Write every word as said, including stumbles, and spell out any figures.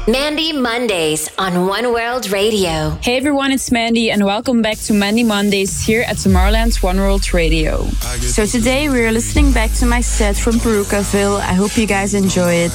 Mandy Mondays on One World Radio. Hey everyone, it's Mandy and welcome back to Mandy Mondays here at Tomorrowland's One World Radio. So today we're listening back to my set from Perukaville. I hope you guys enjoy it.